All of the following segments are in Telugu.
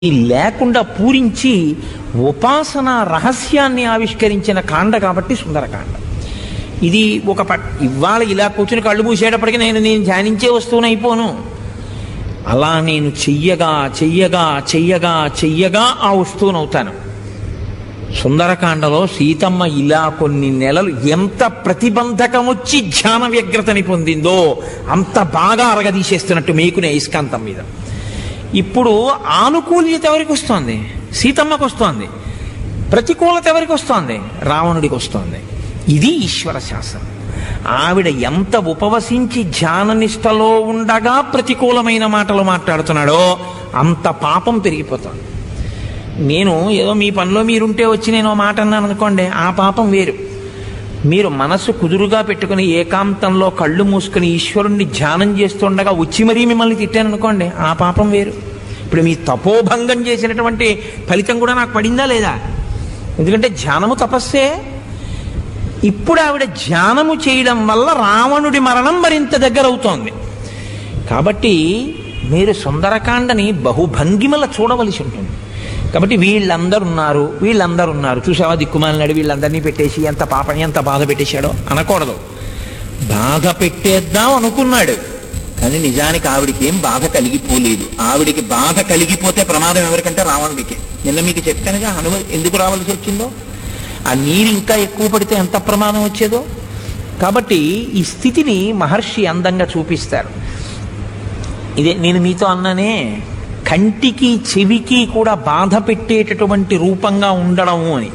లేకుండా పూరించి ఉపాసన రహస్యాన్ని ఆవిష్కరించిన కాండ కాబట్టి సుందరకాండ. ఇది ఇవాళ ఇలా కూర్చుని కళ్ళు మూసేటప్పటికీ నేను ధ్యానించే వస్తువుని అయిపోను. అలా నేను చెయ్యగా చెయ్యగా చెయ్యగా చెయ్యగా ఆ వస్తువునవుతాను. సుందరకాండలో సీతమ్మ ఇలా కొన్ని నెలలు ఎంత ప్రతిబంధకం వచ్చి ధ్యాన వ్యగ్రతని పొందిందో అంత బాగా అరగదీసేస్తున్నట్టు మీకునే అయస్కాంతం మీద. ఇప్పుడు ఆనుకూల్యత ఎవరికి వస్తోంది? సీతమ్మకు వస్తోంది. ప్రతికూలత ఎవరికి వస్తోంది? రావణుడికి వస్తోంది. ఇది ఈశ్వర శాసనం. ఆవిడ ఎంత ఉపవసించి ధ్యాన నిష్టలో ఉండగా ప్రతికూలమైన మాటలు మాట్లాడుతున్నాడో అంత పాపం పెరిగిపోతుంది. నేను ఏదో మీ పనిలో మీరుంటే వచ్చి నేను మాట అన్నాను అనుకోండి, ఆ పాపం వేరు. మీరు మనసు కుదురుగా పెట్టుకుని ఏకాంతంలో కళ్ళు మూసుకుని ఈశ్వరుణ్ణి ధ్యానం చేస్తుండగా వచ్చి మరీ మిమ్మల్ని తిట్టాను అనుకోండి, ఆ పాపం వేరు. ఇప్పుడు మీ తపోభంగం చేసినటువంటి ఫలితం కూడా నాకు పడిందా లేదా? ఎందుకంటే ధ్యానము తపస్సే. ఇప్పుడు ఆవిడ ధ్యానము చేయడం వల్ల రావణుడి మరణం మరింత దగ్గర అవుతోంది. కాబట్టి మీరు సుందరకాండని బహుభంగిమల చూడవలసి ఉంటుంది. కాబట్టి వీళ్ళందరూ ఉన్నారు చూసావా దిక్కుమాలినాడు, వీళ్ళందరినీ పెట్టేసి ఎంత పాపని ఎంత బాధ పెట్టేశాడో అనకూడదు. బాధ పెట్టేద్దాం అనుకున్నాడు, కానీ నిజానికి ఆవిడికి ఏం బాధ కలిగిపోలేదు. ఆవిడికి బాధ కలిగిపోతే ప్రమాదం ఎవరికంటే రావణుడికి. నిన్న మీకు చెప్పానుగా హనుమ ఎందుకు రావాల్సి వచ్చిందో. ఆ నీరు ఇంకా ఎక్కువ పడితే ఎంత ప్రమాదం వచ్చేదో. కాబట్టి ఈ స్థితిని మహర్షి అందంగా చూపిస్తారు. ఇదే నేను మీతో అన్నానే, కంటికి చెవికి కూడా బాధ పెట్టేటటువంటి రూపంగా ఉండడము అని.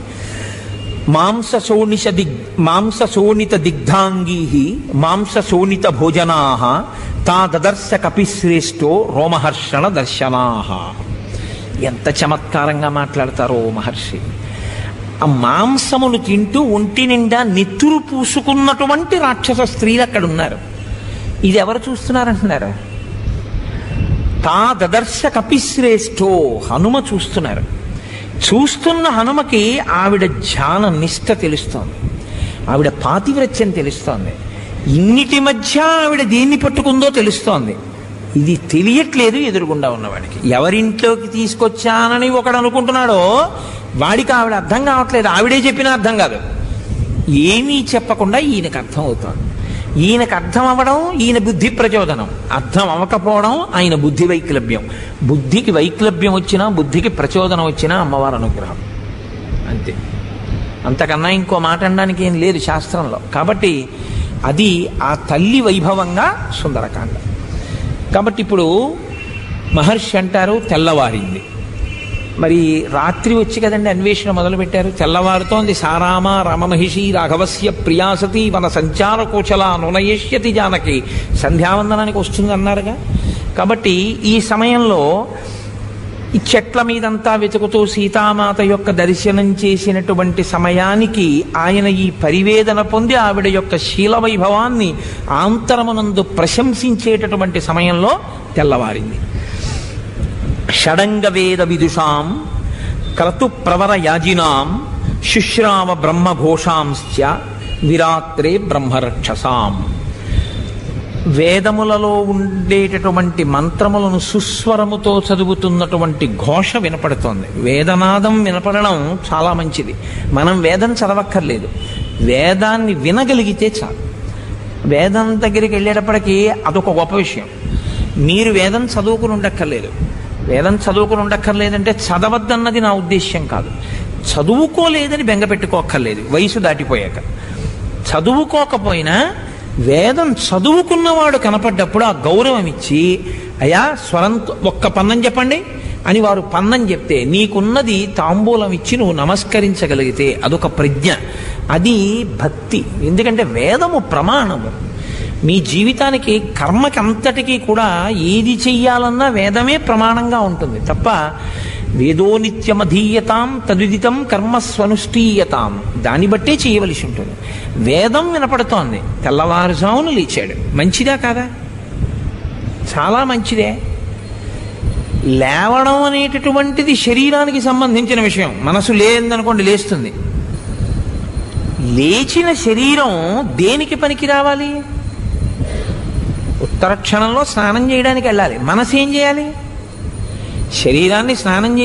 మాంసశోణిత దిగ్ధాంగీ మాంసశోణిత భోజనా తా దదర్శ కపిశ్రేష్టో రోమహర్షణ దర్శనా. ఎంత చమత్కారంగా మాట్లాడతారో మహర్షి. ఆ మాంసమును తింటూ ఒంటి నిండా నెత్తురు పూసుకున్నటువంటి రాక్షస స్త్రీలు అక్కడ ఉన్నారు. ఇది ఎవరు చూస్తున్నారంటున్నారు? తా దదర్శ కపిశ్రేష్టో, హనుమ చూస్తున్నారు. చూస్తున్న హనుమకి ఆవిడ ధ్యాన నిష్ట తెలుస్తోంది, ఆవిడ పాతివ్రత్యం తెలుస్తోంది. ఇన్నిటి మధ్య ఆవిడ దేన్ని పట్టుకుందో తెలుస్తోంది. ఇది తెలియట్లేదు ఎదురుగుండా ఉన్నవాడికి. ఎవరింట్లోకి తీసుకొచ్చానని ఒకడు అనుకుంటున్నాడో వాడికి ఆవిడ అర్థం కావట్లేదు. ఆవిడే చెప్పినా అర్థం కాదు. ఏమీ చెప్పకుండా ఈయనకు అర్థం అవుతోంది. ఈయనకు అర్థం అవ్వడం ఈయన బుద్ధి ప్రచోదనం, అర్థం అవ్వకపోవడం ఆయన బుద్ధి వైక్లభ్యం. బుద్ధికి వైక్లభ్యం వచ్చినా బుద్ధికి ప్రచోదనం వచ్చినా అమ్మవారి అనుగ్రహం, అంతే. అంతకన్నా ఇంకో మాట అనడానికి ఏం లేదు శాస్త్రంలో. కాబట్టి అది ఆ తల్లి వైభవంగా సుందరకాండ. కాబట్టి ఇప్పుడు మహర్షి అంటారు తెల్లవారింది. మరి రాత్రి వచ్చి కదండి అన్వేషణ మొదలుపెట్టారు. తెల్లవారుతోంది. సారామ రమమహిషి రాఘవస్య ప్రియాసతి వన సంచార కోచల నునయేష్యతి జానకి, సంధ్యావందనానికి వస్తుంది అన్నారుగా. కాబట్టి ఈ సమయంలో ఈ చెట్ల మీదంతా వెతుకుతూ సీతామాత యొక్క దర్శనం చేసినటువంటి సమయానికి ఆయన ఈ పరివేదన పొంది ఆవిడ యొక్క శీల వైభవాన్ని ఆంతరమునందు ప్రశంసించేటటువంటి సమయంలో తెల్లవారింది. షడంగ వేద విదుషాం క్రతు ప్రవర యాజినాం శుశ్రావ బ్రహ్మఘోషాంశ్చ విరాత్రే బ్రహ్మరక్షసాం. వేదములలో ఉండేటటువంటి మంత్రములను సుస్వరముతో చదువుతున్నటువంటి ఘోష వినపడుతోంది. వేదనాదం వినపడడం చాలా మంచిది. మనం వేదం చదవక్కర్లేదు, వేదాన్ని వినగలిగితే చాలు. వేదం దగ్గరికి వెళ్ళేటప్పటికీ అదొక గొప్ప విషయం. మీరు వేదం చదువుకుని ఉండక్కర్లేదు. వేదం చదువుకుని ఉండక్కర్లేదంటే చదవద్దన్నది నా ఉద్దేశ్యం కాదు. చదువుకోలేదని బెంగ పెట్టుకోక్కర్లేదు వయసు దాటిపోయాక. చదువుకోకపోయినా వేదం చదువుకున్నవాడు కనపడ్డప్పుడు ఆ గౌరవం ఇచ్చి, అయ్యా స్వరంతో ఒక్క పన్నం చెప్పండి అని వారు పన్నం చెప్తే నీకున్నది తాంబూలం ఇచ్చి నువ్వు నమస్కరించగలిగితే అదొక ప్రజ్ఞ, అది భక్తి. ఎందుకంటే వేదము ప్రమాణము. మీ జీవితానికి కర్మకి అంతటికీ కూడా ఏది చెయ్యాలన్నా వేదమే ప్రమాణంగా ఉంటుంది తప్ప వేదో నిత్యమధీయతాం తద్విదితం కర్మస్వనుష్ఠీయతాం, దాన్ని బట్టే చేయవలసి ఉంటుంది. వేదం వినపడుతోంది. తెల్లవారుజామును లేచాడు. మంచిదా కాదా? చాలా మంచిదే. లేవడం అనేటటువంటిది శరీరానికి సంబంధించిన విషయం. మనసు లేదనుకోండి లేస్తుంది. లేచిన శరీరం దేనికి పనికి రావాలి? ఉత్తర క్షణంలో స్నానం చేయడానికి వెళ్ళాలి. మనసు ఏం చేయాలి? శరీరాన్ని స్నానం